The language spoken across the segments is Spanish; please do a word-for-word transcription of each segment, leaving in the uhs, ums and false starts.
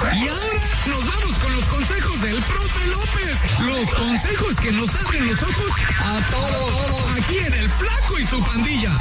Y ahora nos vamos con los consejos del profe López. Los consejos que nos abren los ojos a todos. Aquí en El Flaco y su pandilla.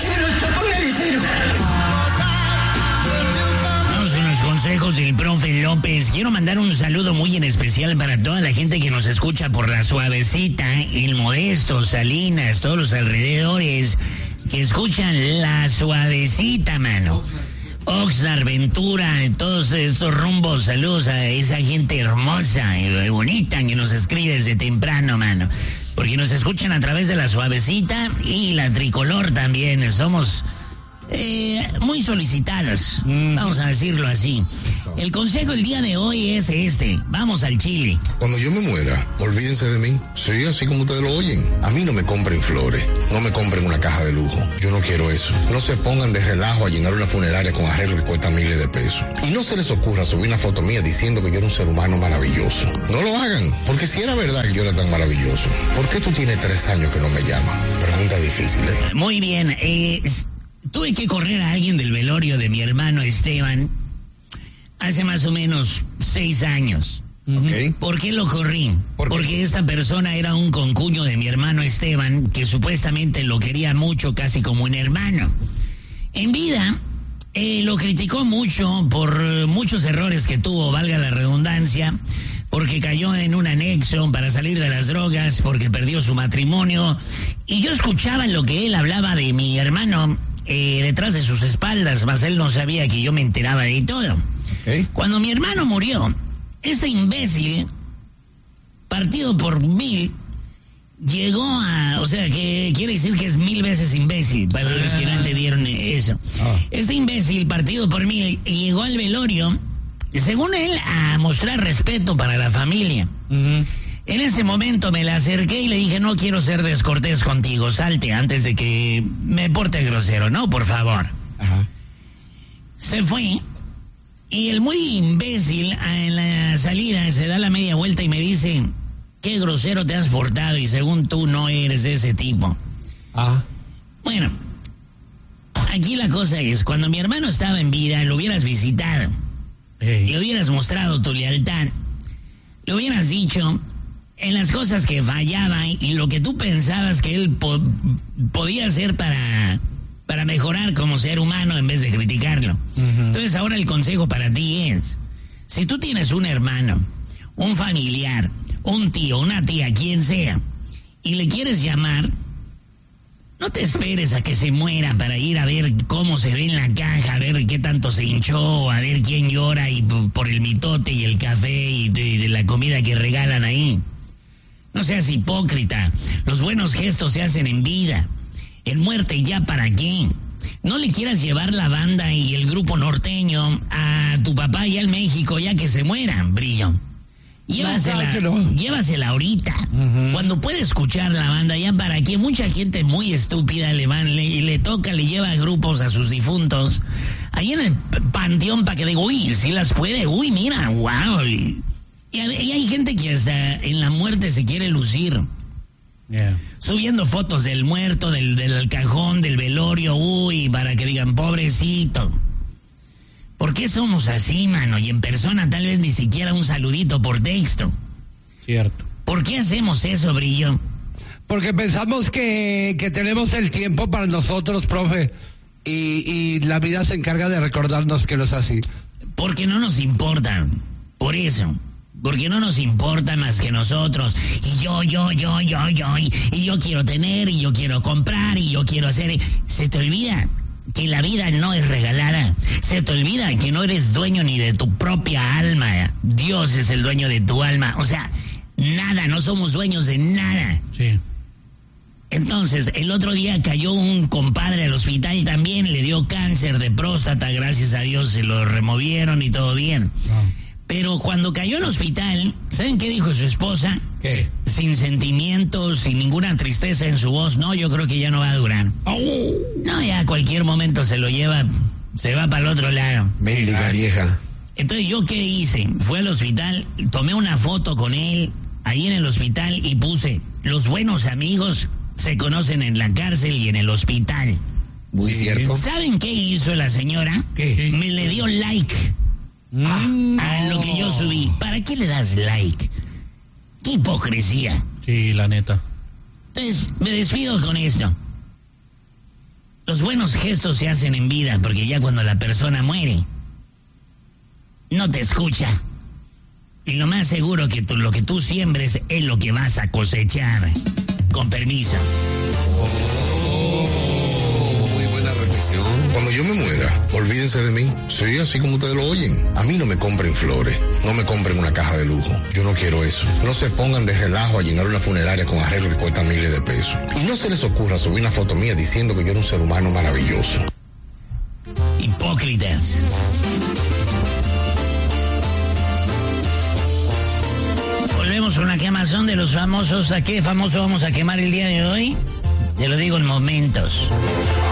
Vamos con los consejos del profe López. Quiero mandar un saludo muy en especial para toda la gente que nos escucha por La Suavecita, El Modesto, Salinas, todos los alrededores que escuchan La Suavecita, mano. Oxnard, Ventura, todos estos rumbos, saludos a esa gente hermosa y bonita que nos escribe desde temprano, mano. Porque nos escuchan a través de La Suavecita y La Tricolor también. Somos eh, muy solicitados, mm. vamos a decirlo así. El consejo el día de hoy es este. Vamos al Chile. Cuando yo me muera, olvídense de mí. Sí, así como ustedes lo oyen. A mí no me compren flores, no me compren una caja de lujo. Yo no quiero eso. No se pongan de relajo a llenar una funeraria con arreglos que cuestan miles de pesos. Y no se les ocurra subir una foto mía diciendo que yo era un ser humano maravilloso. No lo hagan, porque si era verdad que yo era tan maravilloso, ¿por qué tú tienes tres años que no me llamas? Pregunta difícil, ¿eh? Muy bien, eh, tuve que correr a alguien del velorio de mi hermano Esteban hace más o menos seis años. Okay. ¿Por qué lo corrí? ¿Por qué? Porque esta persona era un concuño de mi hermano Esteban, que supuestamente lo quería mucho, casi como un hermano. En vida, eh, lo criticó mucho por muchos errores que tuvo, valga la redundancia, porque cayó en un anexo para salir de las drogas, porque perdió su matrimonio. Y yo escuchaba lo que él hablaba de mi hermano eh, detrás de sus espaldas, mas él no sabía que yo me enteraba de todo. Okay. Cuando mi hermano murió, este imbécil, partido por mil, llegó a... O sea, que quiere decir que es mil veces imbécil, para los que no entendieron eso. Oh. Este imbécil, partido por mil, llegó al velorio, según él, a mostrar respeto para la familia. Uh-huh. En ese momento me la acerqué y le dije, no quiero ser descortés contigo, salte antes de que me porte grosero, no, por favor. Uh-huh. Se fue. Y el muy imbécil en la salida se da la media vuelta y me dice, qué grosero te has portado y según tú no eres de ese tipo. Ah. Bueno, aquí la cosa es, cuando mi hermano estaba en vida, lo hubieras visitado, hey. Le hubieras mostrado tu lealtad, le hubieras dicho en las cosas que fallaba y lo que tú pensabas que él po- podía hacer para... para mejorar como ser humano en vez de criticarlo. Uh-huh. Entonces ahora el consejo para ti es, si tú tienes un hermano, un familiar, un tío, una tía, quien sea, y le quieres llamar, no te esperes a que se muera para ir a ver cómo se ve en la caja, a ver qué tanto se hinchó, a ver quién llora y por el mitote y el café y de, de la comida que regalan ahí. No seas hipócrita, los buenos gestos se hacen en vida. En muerte ya para qué. No le quieras llevar la banda y el grupo norteño a tu papá y al México ya que se mueran, Brillo. Llévasela, no, no. llévasela ahorita. Uh-huh. Cuando puede escuchar la banda ya para qué. Mucha gente muy estúpida le van, le, le toca, le lleva grupos a sus difuntos. Ahí en el panteón para que diga, uy, si las puede, uy, mira, wow. Y, y hay gente que hasta en la muerte se quiere lucir. Yeah. Subiendo fotos del muerto, del, del cajón, del velorio, uy, para que digan, pobrecito. ¿Por qué somos así, mano? Y en persona tal vez ni siquiera un saludito por texto. Cierto. ¿Por qué hacemos eso, Brillo? Porque pensamos que, que tenemos el tiempo para nosotros, profe, y, y la vida se encarga de recordarnos que no es así. Porque no nos importa, por eso. Porque no nos importa más que nosotros. Y yo, yo, yo, yo, yo. Y, y yo quiero tener, y yo quiero comprar, y yo quiero hacer... Se te olvida que la vida no es regalada. Se te olvida que no eres dueño ni de tu propia alma. Dios es el dueño de tu alma. O sea, nada, no somos dueños de nada. Sí. Entonces, el otro día cayó un compadre al hospital y también le dio cáncer de próstata. Gracias a Dios se lo removieron y todo bien. Wow. Pero cuando cayó al hospital, ¿saben qué dijo su esposa? ¿Qué? Sin sentimientos, sin ninguna tristeza en su voz. No, yo creo que ya no va a durar. Oh. No, ya a cualquier momento se lo lleva, se va para el otro lado. Mendiga vieja. Entonces, ¿yo qué hice? Fui al hospital, tomé una foto con él ahí en el hospital y puse, los buenos amigos se conocen en la cárcel y en el hospital. Muy cierto. ¿Saben qué hizo la señora? ¿Qué? Me le dio like. Ah, a lo lo que yo subí, ¿para qué le das like? ¡Qué hipocresía! Sí, la neta. Entonces, me despido con esto. Los buenos gestos se hacen en vida, porque ya cuando la persona muere, no te escucha. Y lo más seguro que tú, lo que tú siembres es lo que vas a cosechar. Con permiso. Muy buena reflexión. Cuando yo me muera, olvídense de mí. Sí, así como ustedes lo oyen. A mí no me compren flores, no me compren una caja de lujo. Yo no quiero eso. No se pongan de relajo a llenar una funeraria con arreglos que cuestan miles de pesos. Y no se les ocurra subir una foto mía diciendo que yo era un ser humano maravilloso. Hipócritas. Volvemos a una quemazón de los famosos. ¿A qué famoso vamos a quemar el día de hoy? Te lo digo en momentos.